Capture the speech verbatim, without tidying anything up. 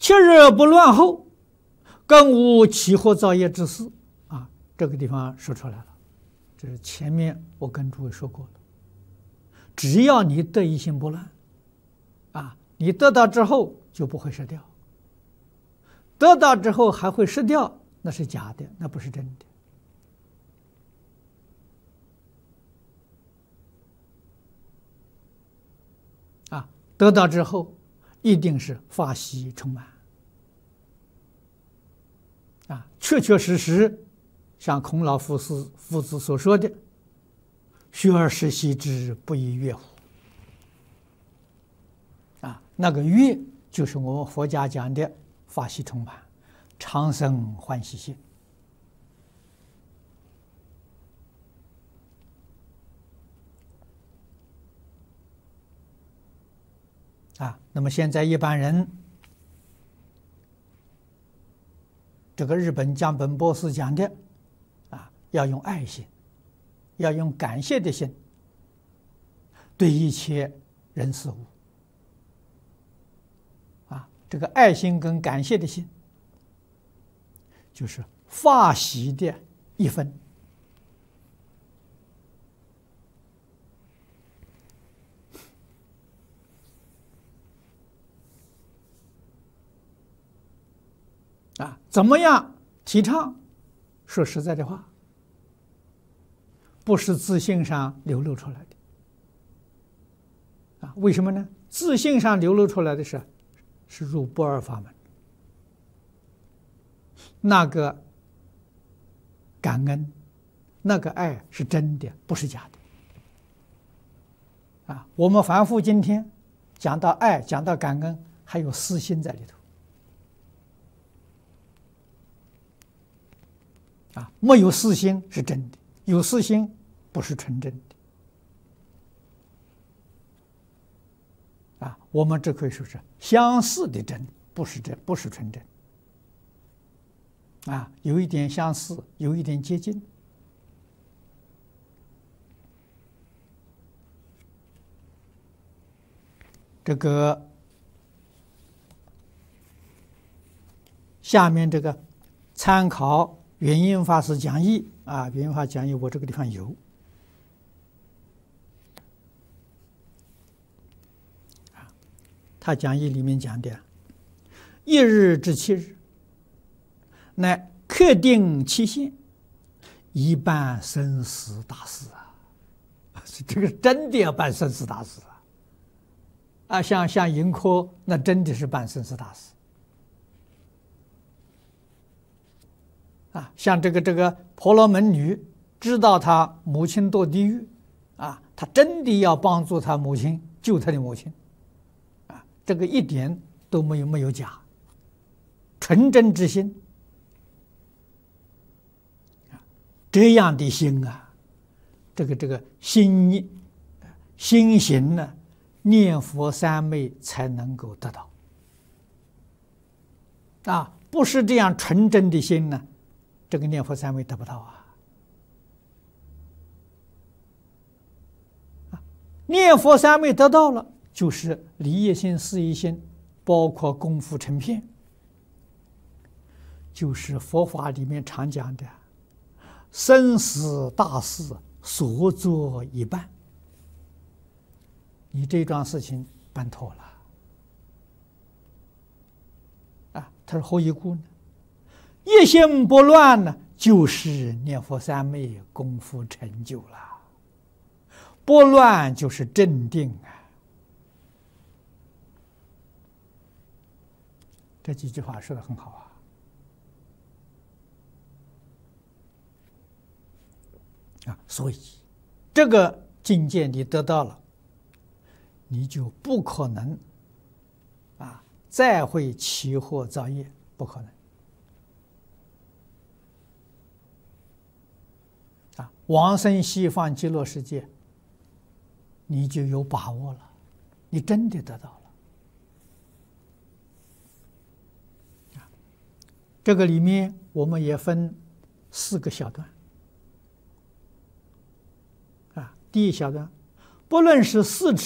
七日不乱后，更无起惑造业之事啊。这个地方说出来了，这是前面我跟诸位说过了。只要你得一心不乱啊，你得到之后就不会失掉，得到之后还会失掉，那是假的，那不是真的。啊，得到之后一定是法喜充满啊，确确实实像孔老夫子夫子所说的“学而时习之，不亦说乎”啊，那个乐就是我们佛家讲的法喜充满、常生欢喜心。啊，那么现在一般人，这个日本江本博士讲的，啊，要用爱心，要用感谢的心，对一切人事物，啊，这个爱心跟感谢的心，就是法喜的一分。啊，怎么样提倡？说实在的话，不是自信上流露出来的。啊，为什么呢？自信上流露出来的是，是入不二法门。那个感恩，那个爱是真的，不是假的。啊，我们凡夫今天讲到爱，讲到感恩，还有私心在里头。啊，没有私心是真的，有私心不是纯真的。啊，我们这可以说是相似的真，不是真，不是纯真。啊，有一点相似，有一点接近。这个下面这个参考圆印法师讲义啊，圆印法讲义我这个地方有啊，他讲义里面讲的一日至七日，乃克定期限，以办生死大事啊！这个真的要办生死大事啊！啊，像像盈科，那真的是办生死大事。啊，像这个这个婆罗门女知道她母亲堕地狱，啊，她真的要帮助她母亲救她的母亲，啊，这个一点都没有没有假，纯真之心，啊，这样的心啊，这个这个心心行呢，念佛三昧才能够得到，啊，不是这样纯真的心呢。这个念佛三昧得不到啊！念佛三昧得到了，就是离业心、事业心，包括功夫成片，就是佛法里面常讲的生死大事所作一办。你这桩事情办妥了啊！他说何以故呢？一心不乱呢，就是念佛三昧功夫成就了。不乱就是镇定啊。这几句话说得很好啊！啊，所以这个境界你得到了，你就不可能啊再会起惑造业，不可能。啊，往生西方极乐世界，你就有把握了，你真的得到了。啊，这个里面我们也分四个小段。啊，第一小段，不论是四